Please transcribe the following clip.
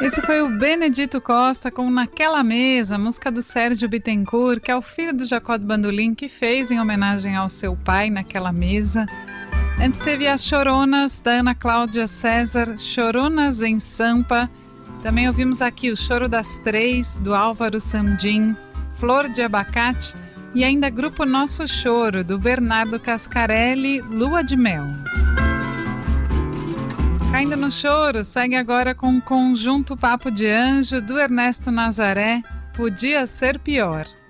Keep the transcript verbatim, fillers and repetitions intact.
Esse foi o Benedito Costa com Naquela Mesa, música do Sérgio Bittencourt, que é o filho do Jacó do Bandolim, que fez em homenagem ao seu pai Naquela Mesa. Antes teve as Choronas, da Ana Cláudia César, Choronas em Sampa. Também ouvimos aqui o Choro das Três, do Álvaro Sandin, Flor de Abacate e ainda Grupo Nosso Choro, do Bernardo Cascarelli, Lua de Mel. Caindo no Choro, segue agora com o Conjunto Papo de Anjo, do Ernesto Nazaré, Podia Ser Pior.